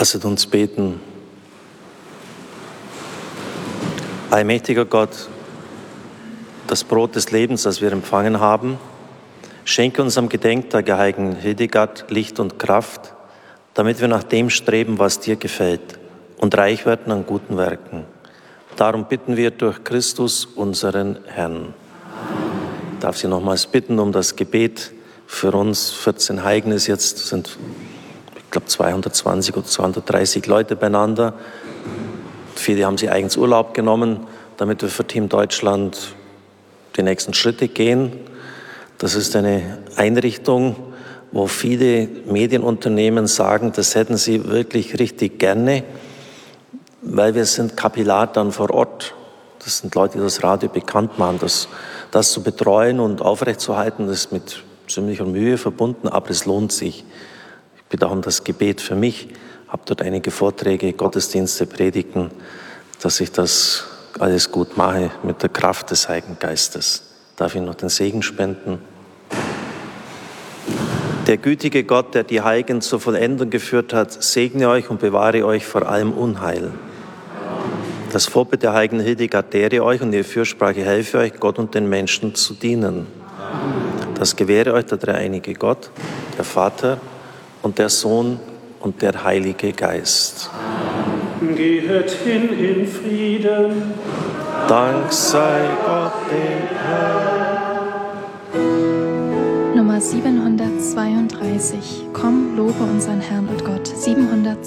Lasset uns beten. Allmächtiger Gott, das Brot des Lebens, das wir empfangen haben, schenke uns am Gedenktag der heiligen Hildegard Licht und Kraft, damit wir nach dem streben, was dir gefällt, und reich werden an guten Werken. Darum bitten wir durch Christus, unseren Herrn. Ich darf Sie nochmals bitten um das Gebet für uns. 14 Heiligen ist jetzt, sind, ich glaube, 220 oder 230 Leute beieinander. Viele haben sich eigens Urlaub genommen, damit wir für Team Deutschland die nächsten Schritte gehen. Das ist eine Einrichtung, wo viele Medienunternehmen sagen, das hätten sie wirklich richtig gerne, weil wir sind kapillar dann vor Ort. Das sind Leute, die das Radio bekannt machen. Das zu betreuen und aufrechtzuerhalten, ist mit ziemlicher Mühe verbunden, aber es lohnt sich. Ich bitte auch um das Gebet für mich. Ich habe dort einige Vorträge, Gottesdienste, Predigten, dass ich das alles gut mache mit der Kraft des Heiligen Geistes. Darf ich noch den Segen spenden? Der gütige Gott, der die Heiligen zur Vollendung geführt hat, segne euch und bewahre euch vor allem Unheil. Das Vorbild der heiligen Hildegard lehre euch und ihre Fürsprache helfe euch, Gott und den Menschen zu dienen. Das gewähre euch der dreieinige Gott, der Vater und der Sohn und der Heilige Geist. Gehet hin in Frieden. Dank sei Gott dem Herrn. Nummer 732. Komm, lobe unseren Herrn und Gott. 700